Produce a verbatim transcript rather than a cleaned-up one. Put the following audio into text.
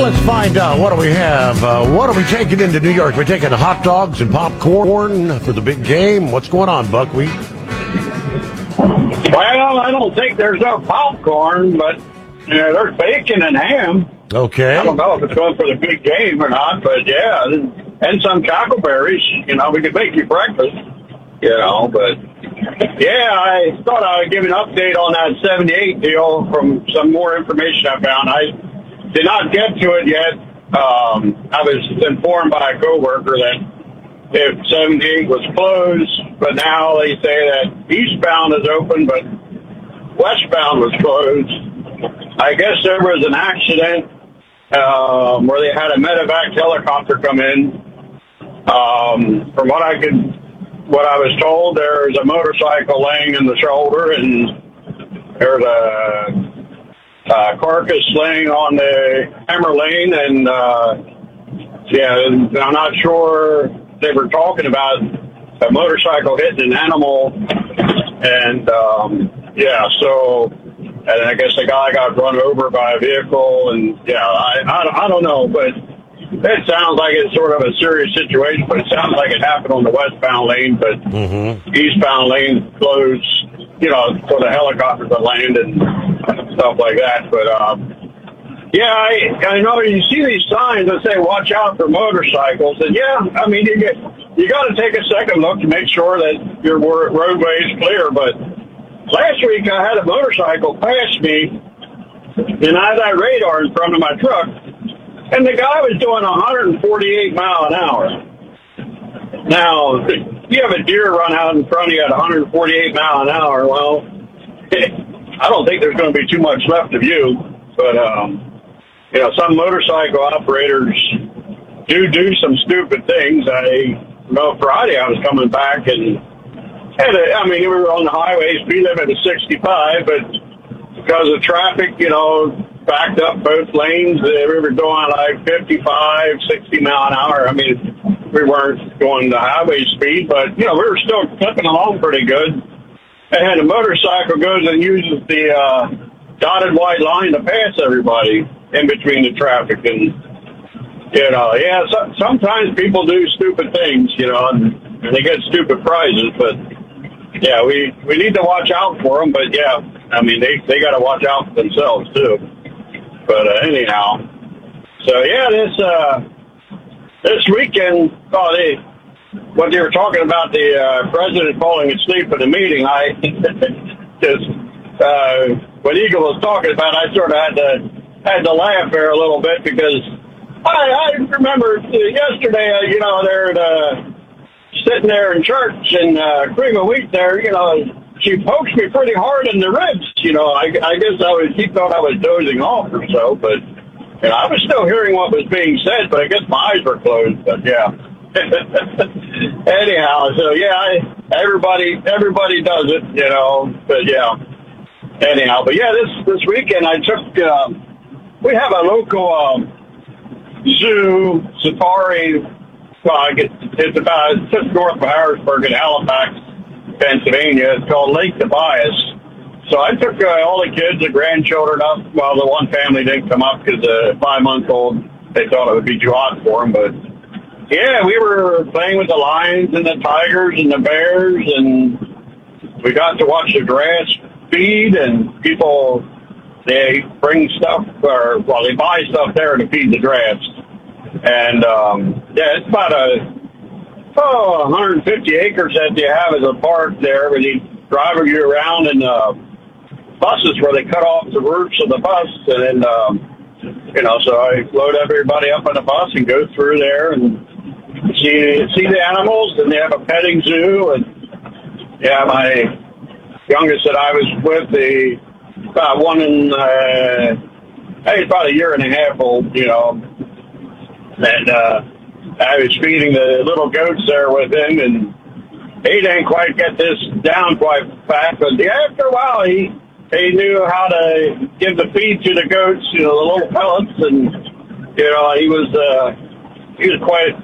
let's find out. What do we have? Uh, what are we taking into New York? We're taking hot dogs and popcorn for the big game. What's going on, Buckwheat? Well, I don't think there's no popcorn, but you know, there's bacon and ham. Okay. I don't know if it's going for the big game or not, but yeah, and some cockleberries. You know, we could make you breakfast. You know, but yeah, I thought I would give an update on that seventy-eight deal from some more information I found. I did not get to it yet. Um, I was informed by a coworker that if seventy-eight was closed, but now they say that eastbound is open, but westbound was closed. I guess there was an accident um, where they had a medevac helicopter come in. Um, from what I could, what I was told, there's a motorcycle laying in the shoulder, and there's a Uh, carcass laying on the Hammer Lane, and uh, yeah, I'm not sure they were talking about a motorcycle hitting an animal, and um, yeah, so, and I guess the guy got run over by a vehicle, and yeah, I, I, I don't know, but it sounds like it's sort of a serious situation, but it sounds like it happened on the westbound lane, but mm-hmm. eastbound lane closed, you know, for the helicopters to land and stuff like that. But, um, yeah, I, I know you see these signs that say, watch out for motorcycles. And, yeah, I mean, you get, you got to take a second look to make sure that your roadway is clear. But last week I had a motorcycle pass me, and I had that radar in front of my truck, and the guy was doing one forty-eight mile an hour. Now, you have a deer run out in front of you at one forty-eight mile an hour, well, I don't think there's going to be too much left of you. But, um, you know, some motorcycle operators do do some stupid things. I you know Friday I was coming back and had a, I mean, we were on the highway, speed limit was sixty-five, but because of traffic, you know, backed up both lanes, we were going like fifty-five, sixty mile an hour. I mean, we weren't going the highway speed, but, you know, we were still clipping along pretty good. And a motorcycle goes and uses the uh, dotted white line to pass everybody in between the traffic. And, you know, yeah, so, sometimes people do stupid things, you know, and, and they get stupid prizes. But, yeah, we, we need to watch out for them. But, yeah, I mean, they, they got to watch out for themselves, too. But, uh, anyhow, so, yeah, this uh, this weekend, oh, they... what they were talking about, the uh, president falling asleep at the meeting, I just, uh, when Eagle was talking about it, I sort of had to, had to laugh there a little bit because I, I remember yesterday, uh, you know, they're uh, sitting there in church and uh, Cream of Wheat there, you know, she pokes me pretty hard in the ribs, you know, I, I guess I was, he thought I was dozing off or so, but, you know, I was still hearing what was being said, but I guess my eyes were closed, but yeah. Anyhow, so yeah, I, everybody everybody does it, you know. But yeah, anyhow, but yeah, this this weekend I took. Um, we have a local um, zoo safari. Well, I get it's about it's just north of Harrisburg in Halifax, Pennsylvania. It's called Lake Tobias. So I took uh, all the kids, the grandchildren up. Well, the one family didn't come up because the five month old they thought it would be too hot for them, but. Yeah, we were playing with the lions and the tigers and the bears, and we got to watch the grass feed, and people, they bring stuff, or, well, they buy stuff there to feed the grass. And, um, yeah, it's about a, oh, one hundred fifty acres that you have as a park there, where they drive you around in uh, buses where they cut off the roofs of the bus, and then, um, you know, so I load everybody up on the bus and go through there and see see the animals, and they have a petting zoo. And yeah, my youngest that I was with, the uh, one in uh, hey, he's about a year and a half old, you know, and uh, I was feeding the little goats there with him, and he didn't quite get this down quite fast, but yeah, after a while he he knew how to give the feed to the goats, you know, the little pellets, and you know, he was uh, he was quite